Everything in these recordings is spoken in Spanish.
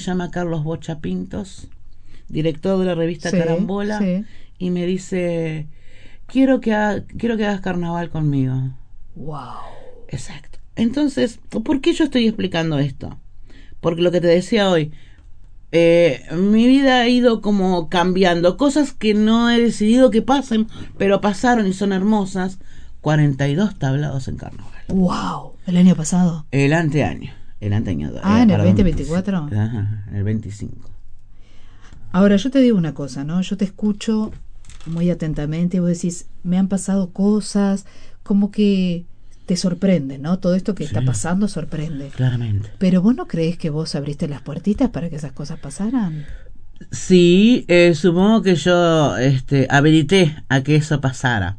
llama Carlos Bocha Pintos, director de la revista Carambola, y me dice, quiero que hagas carnaval conmigo. Wow. Exacto. Entonces, ¿por qué yo estoy explicando esto? Porque lo que te decía hoy, mi vida ha ido como cambiando, cosas que no he decidido que pasen, pero pasaron y son hermosas. 42 tablados en carnaval. Wow. ¿El año pasado? El anteaño. ¿En el 2024? Ajá, en el 25. Ahora, yo te digo una cosa, ¿no? Yo te escucho muy atentamente y vos decís, me han pasado cosas, como que te sorprende, ¿no? Todo esto que está pasando sorprende. Claramente. Pero ¿vos no creés que vos abriste las puertitas para que esas cosas pasaran? Sí, supongo que yo habilité a que eso pasara.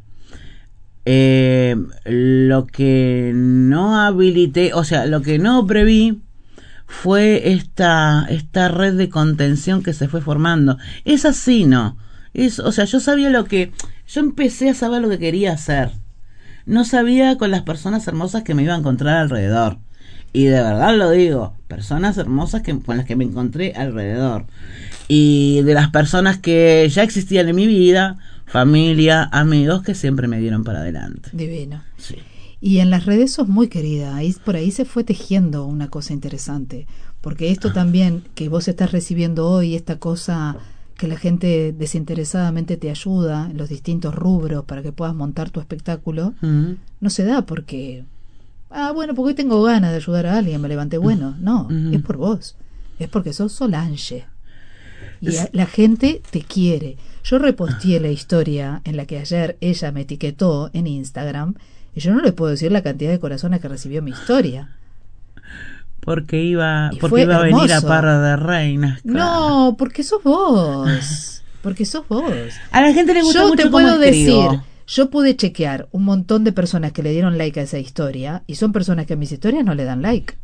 Lo que no habilité, o sea, lo que no preví fue esta red de contención que se fue formando. Es así, ¿no? O sea, yo empecé a saber lo que quería hacer. No sabía con las personas hermosas que me iba a encontrar alrededor. Y de verdad lo digo, personas hermosas con las que me encontré alrededor. Y de las personas que ya existían en mi vida, familia, amigos que siempre me dieron para adelante. Divino. Sí. Y en las redes sos muy querida, por ahí se fue tejiendo una cosa interesante, porque esto también que vos estás recibiendo hoy, esta cosa que la gente desinteresadamente te ayuda en los distintos rubros para que puedas montar tu espectáculo, no se da porque, porque hoy tengo ganas de ayudar a alguien, me levanté bueno. No, es por vos, es porque sos Solange. Y la gente te quiere. Yo reposteé la historia en la que ayer ella me etiquetó en Instagram y yo no le puedo decir la cantidad de corazones que recibió mi historia. Porque iba a venir a Parra de Reinas. Claro. No, porque sos vos. Porque sos vos. A la gente le gusta yo mucho te cómo puedo escribo. decir, yo pude chequear un montón de personas que le dieron like a esa historia y son personas que a mis historias no le dan like.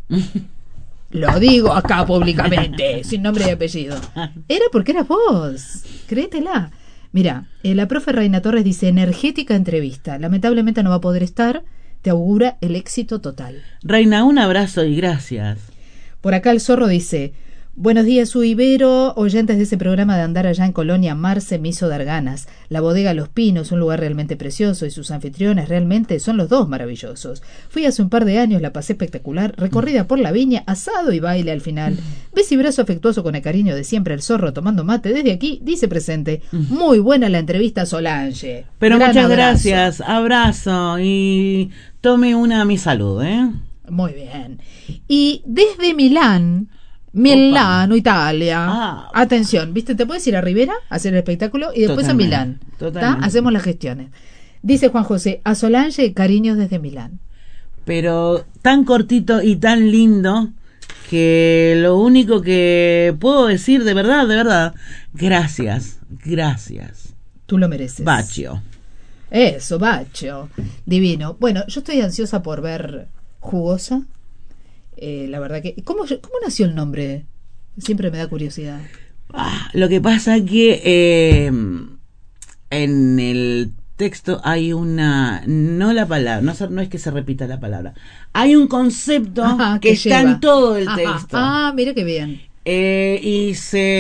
Lo digo acá públicamente, sin nombre y apellido. Era porque eras vos. Créetela. Mira, la profe Reina Torres dice, energética entrevista. Lamentablemente no va a poder estar. Te augura el éxito total. Reina, un abrazo y gracias. Por acá el Zorro dice, buenos días, Ibero, oyentes de ese programa de andar allá en Colonia, Marce me hizo dar ganas. La bodega Los Pinos, un lugar realmente precioso, y sus anfitriones realmente son los dos maravillosos. Fui hace un par de años, la pasé espectacular, recorrida por la viña, asado y baile al final. Beso y brazo afectuoso con el cariño de siempre, el Zorro tomando mate desde aquí, dice presente. Muy buena la entrevista, Solange. Pero Gran muchas abrazo. gracias, abrazo y tome una a mi salud, ¿eh? Muy bien. Y desde Milano, Italia. Atención, ¿viste? Te puedes ir a Rivera a hacer el espectáculo y después a Milán. Hacemos las gestiones. Dice Juan José, a Solange, cariños desde Milán. Pero tan cortito y tan lindo que lo único que puedo decir de verdad, gracias. Tú lo mereces. Bacio. Eso, Bacio. Divino. Bueno, yo estoy ansiosa por ver Jugosa. La verdad que... ¿Cómo nació el nombre? Siempre me da curiosidad. Lo que pasa que en el texto hay una... No la palabra, no es que se repita la palabra. Hay un concepto que está en todo el texto. Mira qué bien. Y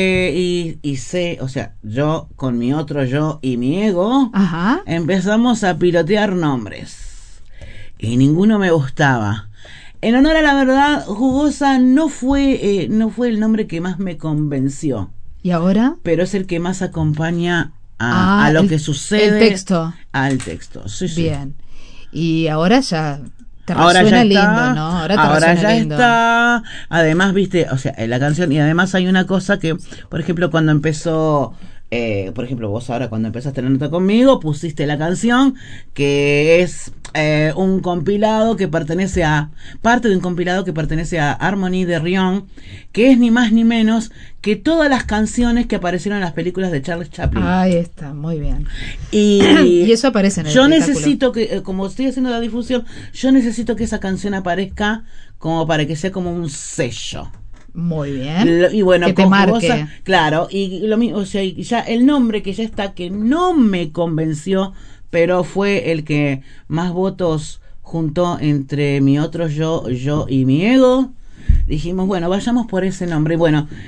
sé, o sea, yo con mi otro yo y mi ego empezamos a pilotear nombres. Y ninguno me gustaba. En honor a la verdad, Jugosa no fue el nombre que más me convenció. ¿Y ahora? Pero es el que más acompaña a lo que sucede. El texto. Al texto, sí. Bien. Y ahora ya te resuena lindo, ¿no? Ahora ya está. Además, viste, o sea, la canción, y además hay una cosa que, por ejemplo, cuando empezó... por ejemplo, vos ahora cuando empezaste a nota conmigo pusiste la canción que es un compilado que pertenece a parte de un compilado que pertenece a Harmony de Rion, que es ni más ni menos que todas las canciones que aparecieron en las películas de Charles Chaplin. Ahí está, muy bien. Y eso aparece en el yo espectáculo. necesito que, como estoy haciendo la difusión, yo necesito que esa canción aparezca como para que sea como un sello. Muy bien. Y bueno, que te marque. Claro, y lo mismo, o sea, ya el nombre que ya está, que no me convenció, pero fue el que más votos juntó entre mi otro yo y mi ego. Dijimos, bueno, vayamos por ese nombre. Bueno,